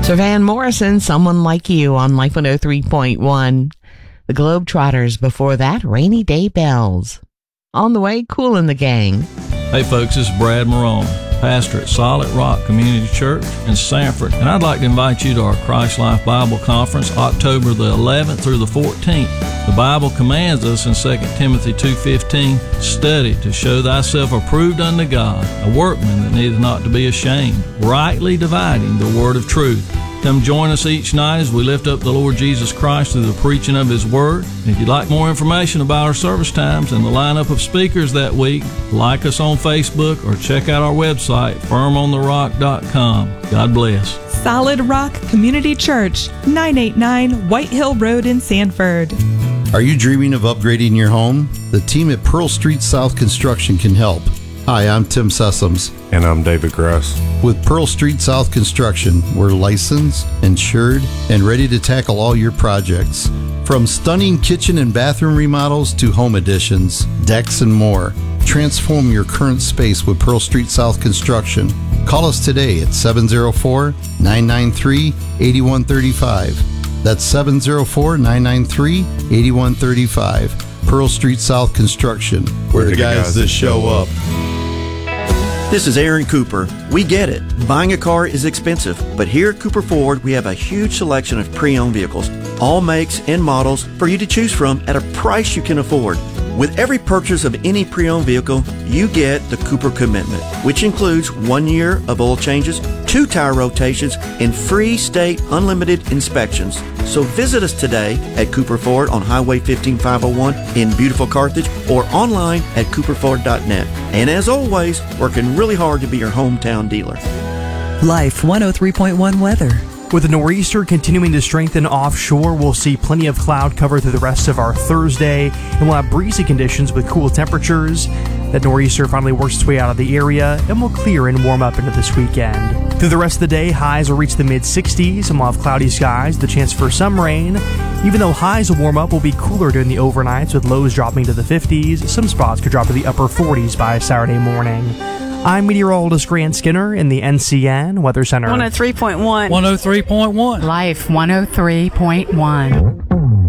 So Van Morrison, Someone Like You on Life 103.1. The Globetrotters before that, Rainy Day Bells. On the way, Kool and the Gang. Hey folks, this is Brad Marone, pastor at Solid Rock Community Church in Sanford, and I'd like to invite you to our Christ Life Bible Conference, October the 11th through the 14th. The Bible commands us in 2 Timothy 2:15, study to show thyself approved unto God, a workman that needeth not to be ashamed, rightly dividing the word of truth. Come join us each night as we lift up the Lord Jesus Christ through the preaching of His Word. If you'd like more information about our service times and the lineup of speakers that week, like us on Facebook or check out our website, firmontherock.com. God bless. Solid Rock Community Church, 989 White Hill Road in Sanford. Are you dreaming of upgrading your home? The team at Pearl Street South Construction can help. Hi, I'm Tim Sessoms. And I'm David Grass. With Pearl Street South Construction, we're licensed, insured, and ready to tackle all your projects. From stunning kitchen and bathroom remodels to home additions, decks, and more. Transform your current space with Pearl Street South Construction. Call us today at 704-993-8135. That's 704-993-8135. Pearl Street South Construction. We're the guys that show up. This is Aaron Cooper. We get it. Buying a car is expensive, but here at Cooper Ford, we have a huge selection of pre-owned vehicles, all makes and models for you to choose from at a price you can afford. With every purchase of any pre-owned vehicle, you get the Cooper Commitment, which includes 1 year of oil changes, 2 tire rotations, and free state unlimited inspections. So visit us today at Cooper Ford on Highway 15501 in beautiful Carthage or online at cooperford.net. And as always, working really hard to be your hometown dealer. Life 103.1 weather. With the nor'easter continuing to strengthen offshore, we'll see plenty of cloud cover through the rest of our Thursday, and we'll have breezy conditions with cool temperatures. That nor'easter finally works its way out of the area and will clear and warm up into this weekend. Through the rest of the day, highs will reach the mid-60s, and we'll have cloudy skies, the chance for some rain. Even though highs will warm up, will be cooler during the overnights, with lows dropping to the 50s. Some spots could drop to the upper 40s by Saturday morning. I'm meteorologist Grant Skinner in the NCN Weather Center. 103.1. 103.1. Life 103.1.